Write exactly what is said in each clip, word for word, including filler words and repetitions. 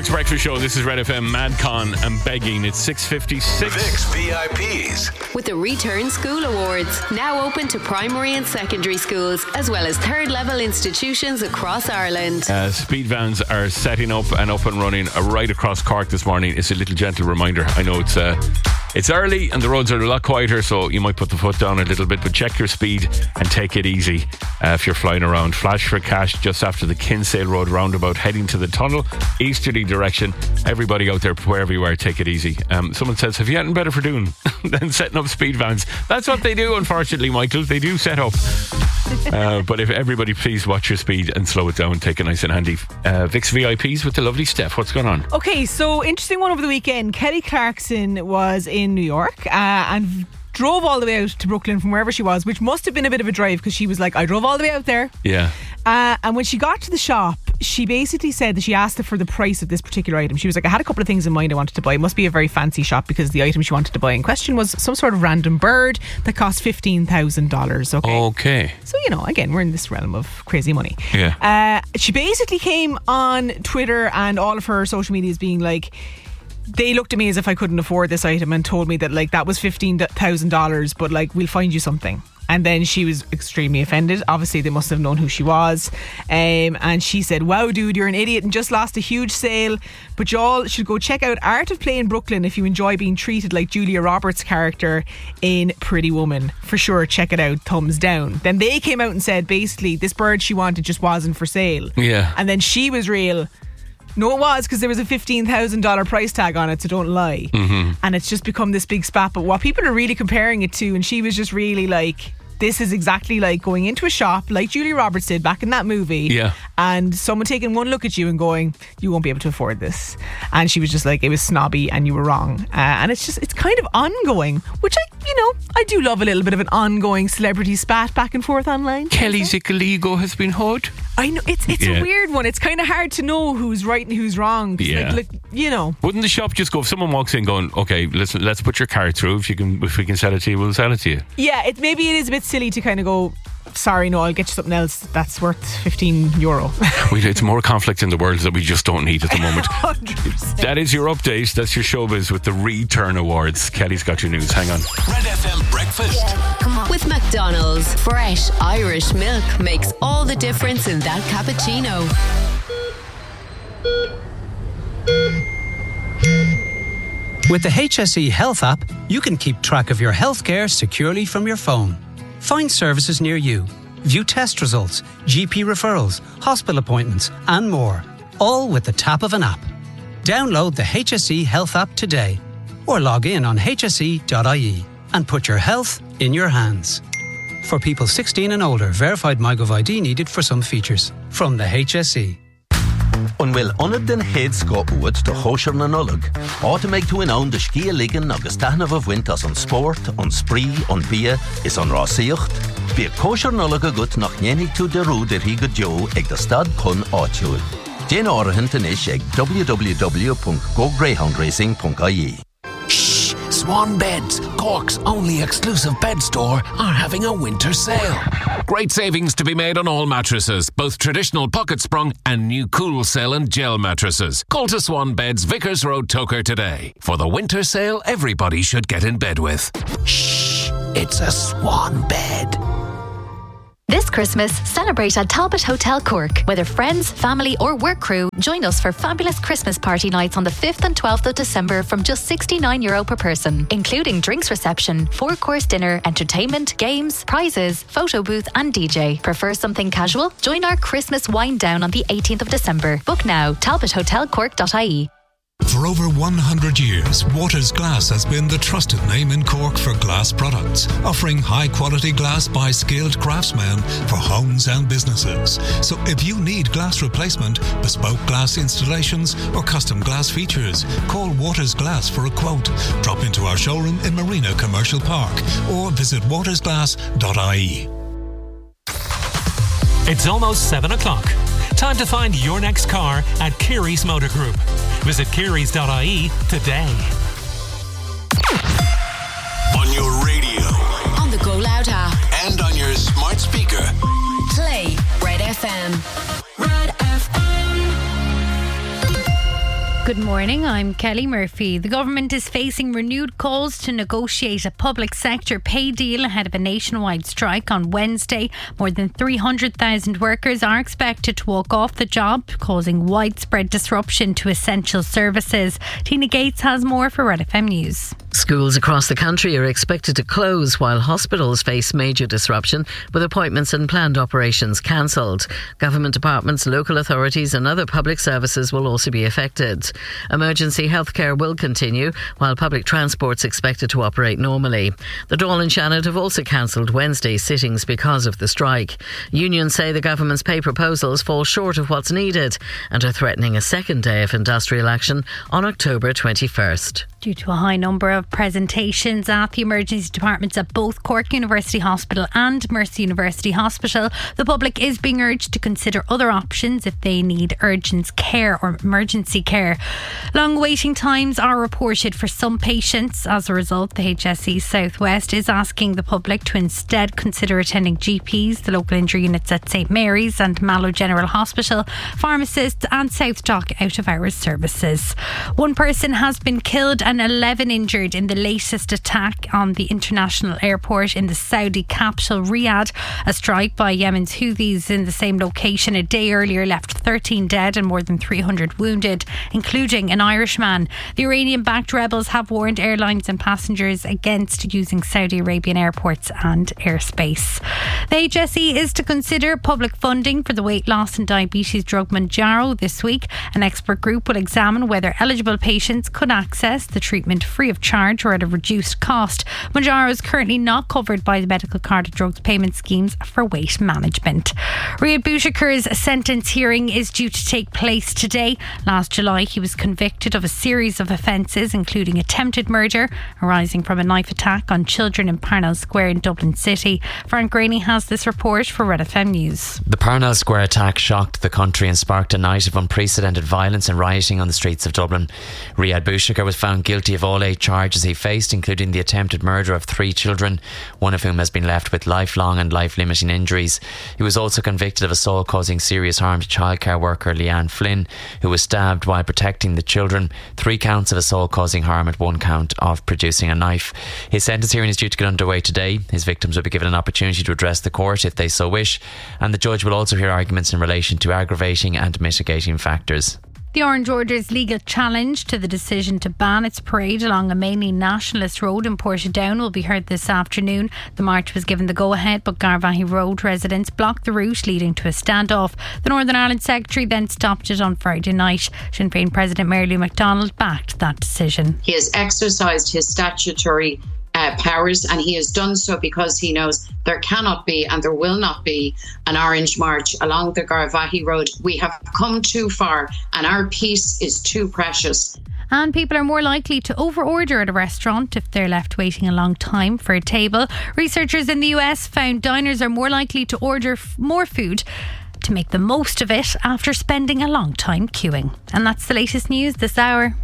Cork's Breakfast Show. This is Red F M. Madcon and Begging. It's six fifty-six. Vic's V I Ps. With the Return School Awards, now open to primary and secondary schools, as well as third level institutions across Ireland. Uh, speed vans are setting up and up and running uh, right across Cork this morning. It's a little gentle reminder. I know it's uh, it's early and the roads are a lot quieter, so you might put the foot down a little bit, but check your speed and take it easy uh, if you're flying around. Flash for cash just after the Kinsale Road roundabout, heading to the tunnel, easterly direction. Everybody out there, wherever you are, take it easy. Um, someone says, have you anything better for doing than setting up speed vans? That's what they do, unfortunately, Michael. They do set up. Uh, but if everybody please watch your speed and slow it down, take it nice and handy. uh, Vic's V I Ps with the lovely Steph. What's going on? Okay, so interesting one over the weekend. Kelly Clarkson was in New York uh, and drove all the way out to Brooklyn from wherever she was, which must have been a bit of a drive because she was like, I drove all the way out there. Yeah. Uh, and when she got to the shop, she basically said that she asked her for the price of this particular item. She was like, I had a couple of things in mind I wanted to buy. It must be a very fancy shop because the item she wanted to buy in question was some sort of random bird that cost fifteen thousand dollars. Okay. Okay. So, you know, again, we're in this realm of crazy money. Yeah. Uh, she basically came on Twitter and all of her social medias being like, they looked at me as if I couldn't afford this item and told me that like that was fifteen thousand dollars, but like we'll find you something. And then she was extremely offended. Obviously they must have known who she was, um, and she said, wow dude, you're an idiot and just lost a huge sale, but y'all should go check out Art of Play in Brooklyn if you enjoy being treated like Julia Roberts' character in Pretty Woman. For sure, check it out, thumbs down. Then they came out and said basically this bird she wanted just wasn't for sale. Yeah. And then she was real, no it was, because there was a fifteen thousand dollars price tag on it, so don't lie. Mm-hmm. And it's just become this big spat. But what people are really comparing it to, and she was just really like, this is exactly like going into a shop like Julia Roberts did back in that movie, yeah, and someone taking one look at you and going, you won't be able to afford this. And she was just like, it was snobby and you were wrong. Uh, and it's just, it's kind of ongoing, which I, you know, I do love a little bit of an ongoing celebrity spat back and forth online. Kelly's ego has been hurt. I know, it's it's yeah. a weird one. It's kind of hard to know who's right and who's wrong. Yeah. Like, like, you know. Wouldn't the shop just go, if someone walks in going, okay, listen, let's put your card through, if you can, if we can sell it to you, we'll sell it to you. Yeah, it maybe it is a bit silly to kind of go, sorry, no, I'll get you something else that's worth fifteen euro. we, it's more conflict in the world that we just don't need at the moment. one hundred percent. That is your update. That's your showbiz with the Return Awards. Kelly's got your news. Hang on. Red F M Breakfast. With McDonald's, fresh Irish milk makes all the difference in that cappuccino. With the H S E Health app, you can keep track of your healthcare securely from your phone. Find services near you, view test results, G P referrals, hospital appointments, and more, all with the tap of an app. Download the H S E Health app today, or log in on h s e dot i e and put your health in your hands. For people sixteen and older, verified MyGov I D needed for some features. From the H S E. An bhfuil anad den héad sco uad do chóisiir na nullag, áta méid tú in ann de scia ligan agus taitneamh a bhaint as an sport, an spree, an bia is an rásaíocht. Bhí chóisiir nullag agat nach nhéanaigh tú de rúd ar hí go deo ag de stad chun áitiúil. Déan áirithe inis ag w w w dot go greyhound racing dot i e. Shh! Swan Beds, Cork's only exclusive bed store, are having a winter sale. Great savings to be made on all mattresses, both traditional pocket sprung and new Cool Cell and gel mattresses. Call to Swan Beds, Vickers Road, Toker today. For the winter sale everybody should get in bed with. Shh! It's a Swan Bed. This Christmas, celebrate at Talbot Hotel Cork. Whether friends, family or work crew, join us for fabulous Christmas party nights on the fifth and twelfth of December from just sixty-nine euro per person, including drinks reception, four-course dinner, entertainment, games, prizes, photo booth and D J. Prefer something casual? Join our Christmas wind down on the eighteenth of December. Book now, talbot hotel cork dot i e. For over one hundred years, Waters Glass has been the trusted name in Cork for glass products, offering high-quality glass by skilled craftsmen for homes and businesses. So if you need glass replacement, bespoke glass installations or custom glass features, call Waters Glass for a quote. Drop into our showroom in Marina Commercial Park or visit waters glass dot i e. It's almost seven o'clock. Time to find your next car at Keary's Motor Group. Visit kearys dot i e today. On your radio, On the Go Loud app, and on your smart speaker. play Red F M. Red F M. Good morning, I'm Kelly Murphy. The government is facing renewed calls to negotiate a public sector pay deal ahead of a nationwide strike on Wednesday. More than three hundred thousand workers are expected to walk off the job, causing widespread disruption to essential services. Tina Gates has more for Red F M News. Schools across the country are expected to close while hospitals face major disruption, with appointments and planned operations cancelled. Government departments, local authorities and other public services will also be affected. Emergency healthcare will continue, while public transport's expected to operate normally. The Dáil and Shannon have also cancelled Wednesday's sittings because of the strike. Unions say the government's pay proposals fall short of what's needed and are threatening a second day of industrial action on October twenty-first. Due to a high number of presentations at the emergency departments at both Cork University Hospital and Mercy University Hospital, the public is being urged to consider other options if they need urgent care or emergency care. Long waiting times are reported for some patients. As a result, the H S E South West is asking the public to instead consider attending G Ps, the local injury units at St Mary's and Mallow General Hospital, pharmacists and South Dock out of hours services. One person has been killed and eleven injured in the latest attack on the international airport in the Saudi capital Riyadh. A strike by Yemen's Houthis in the same location a day earlier left thirteen dead and more than three hundred wounded, including an Irishman. The Iranian-backed rebels have warned airlines and passengers against using Saudi Arabian airports and airspace. The H S E is to consider public funding for the weight loss and diabetes drug Mounjaro this week. An expert group will examine whether eligible patients could access the treatment free of charge or at a reduced cost. Mounjaro is currently not covered by the medical card drugs payment schemes for weight management. Riyad Bouchaker's sentence hearing is due to take place today. Last July, he was convicted of a series of offences, including attempted murder arising from a knife attack on children in Parnell Square in Dublin City. Frank Graney has this report for Red F M News. The Parnell Square attack shocked the country and sparked a night of unprecedented violence and rioting on the streets of Dublin. Riyad Bouchaker was found guilty of all eight charges he faced, including the attempted murder of three children, one of whom has been left with lifelong and life-limiting injuries. He was also convicted of assault causing serious harm to childcare worker Leanne Flynn, who was stabbed while protecting the children, three counts of assault causing harm and one count of producing a knife. His sentence hearing is due to get underway today. His victims will be given an opportunity to address the court if they so wish, and the judge will also hear arguments in relation to aggravating and mitigating factors. The Orange Order's legal challenge to the decision to ban its parade along a mainly nationalist road in Portadown will be heard this afternoon. The march was given the go-ahead, but Garvaghey Road residents blocked the route, leading to a standoff. The Northern Ireland Secretary then stopped it on Friday night. Sinn Féin President Mary Lou McDonald backed that decision. He has exercised his statutory Uh, powers, and he has done so because he knows there cannot be and there will not be an orange march along the Garvaghey Road. We have come too far and our peace is too precious. And people are more likely to over-order at a restaurant if they're left waiting a long time for a table. Researchers in the U S found diners are more likely to order f- more food to make the most of it after spending a long time queuing. And that's the latest news this hour.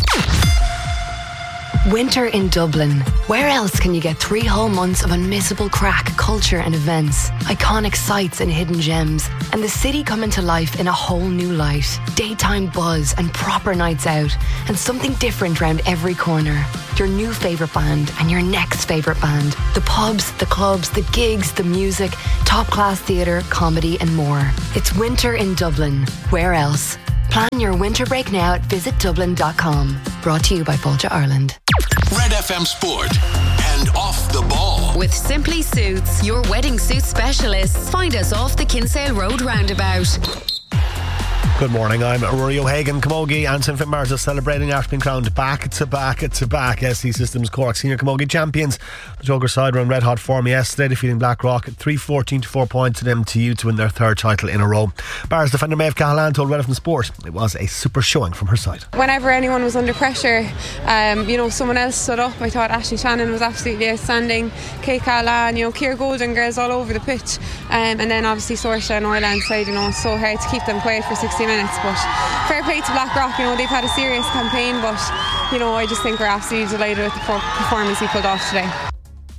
Winter in Dublin. Where else can you get three whole months of unmissable crack, culture and events, iconic sights and hidden gems, and the city coming to life in a whole new light? Daytime buzz and proper nights out, and something different round every corner. Your new favourite band and your next favourite band. The pubs, the clubs, the gigs, the music, top class theatre, comedy and more. It's winter in Dublin. Where else? Plan your winter break now at visit dublin dot com. Brought to you by Volta Ireland. Red F M Sport and Off the Ball. With Simply Suits, your wedding suit specialists. Find us off the Kinsale Road roundabout. Good morning, I'm Rory O'Hagan. Camogie and Saint Finbarrs are celebrating after being crowned back to back to back S C Systems Cork Senior Camogie champions. The Joker side were in red hot form yesterday, defeating Blackrock at three fourteen to four points at M T U to win their third title in a row. Bars defender Maeve Cahalane told Red F M Sport it was a super showing from her side. Whenever anyone was under pressure, um, you know, someone else stood up. I thought Ashley Shannon was absolutely outstanding. Kate Cahalane, you know, Ciara Golden, girls all over the pitch, um, and then obviously Saoirse and Orland side. You know, it's so hard to keep them quiet for sixty minutes. But fair play to Blackrock, you know, they've had a serious campaign, but you know, I just think we're absolutely delighted with the performance we pulled off today.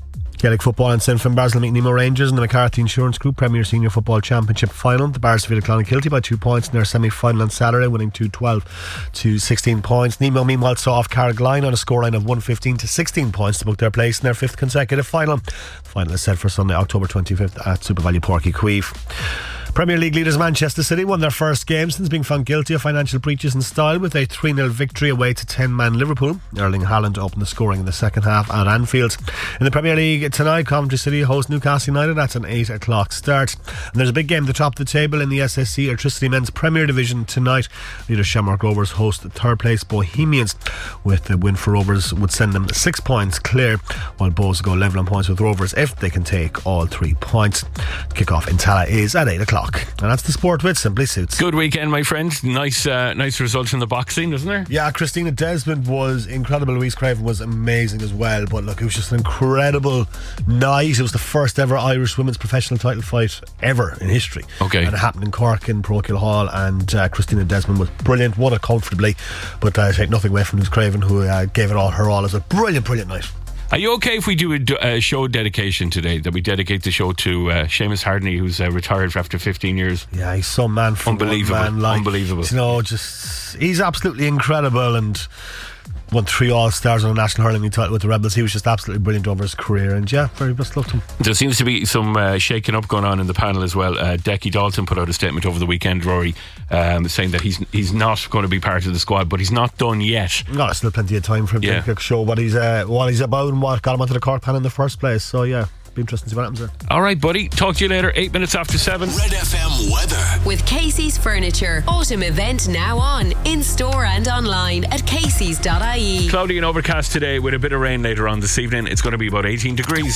Gaelic football and Saint Finn Bars will meet Nemo Rangers in the McCarthy Insurance Group Premier Senior Football Championship final. The Bars defeated Clonakilty by two points in their semi-final on Saturday, winning two twelve to sixteen points. Nemo meanwhile saw off Carrigaline on a scoreline of one fifteen to sixteen points to book their place in their fifth consecutive final. The final is set for Sunday, October twenty-fifth at Super Value Porky Queeve. Premier League leaders Manchester City won their first game since being found guilty of financial breaches in style with a three nil victory away to ten-man Liverpool. Erling Haaland opened the scoring in the second half at Anfield. In the Premier League tonight, Coventry City host Newcastle United. That's an eight o'clock start. And there's a big game at the top of the table in the S S C Electricity Men's Premier Division tonight. Leader Shamrock Rovers host third place Bohemians. With the win for Rovers would send them six points clear, while Bows go level on points with Rovers if they can take all three points. Kick-off in Tala is at eight o'clock. And that's the sport with Simply Suits. Good weekend, my friend. Nice uh, nice results in the boxing, isn't there? Yeah, Christina Desmond was incredible. Louise Craven was amazing as well. But look, it was just an incredible night. It was the first ever Irish women's professional title fight ever in history. Okay. And it happened in Cork in Parochial Hall. And uh, Christina Desmond was brilliant. Won it comfortably. But I uh, take nothing away from Louise Craven, who uh, gave it all her all. It was a brilliant, brilliant night. Are you okay if we do a, a show dedication today, that we dedicate the show to uh, Seamus Hardney, who's uh, retired after fifteen years? Yeah, he's some man from Unbelievable. Man, like, Unbelievable. You know, just he's absolutely incredible, and won three All-Stars on a national hurling title with the Rebels. He was just absolutely brilliant over his career, and yeah, very best luck to him. There seems to be some uh, shaking up going on in the panel as well. uh, Decky Dalton put out a statement over the weekend, Rory, um, saying that he's he's not going to be part of the squad, but he's not done yet. No, there's still plenty of time for him yeah. to show what he's uh, what he's about and what got him onto the Cork panel in the first place. So yeah, be interesting to see what happens there. Alright buddy, talk to you later. Eight minutes after seven. Red F M weather with Casey's Furniture. Autumn event now on, in store and online at caseys dot I E. Cloudy and overcast today with a bit of rain later on this evening. It's going to be about eighteen degrees.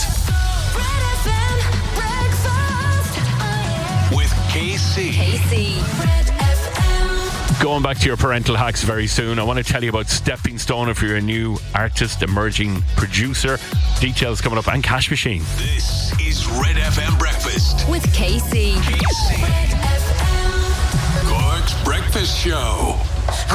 With K C. K C. Going back to your parental hacks very soon, I want to tell you about Stepping Stone if you're a new artist, emerging producer. Details coming up, and Cash Machine. This is Red F M Breakfast with K C. K C. Cork's Breakfast Show.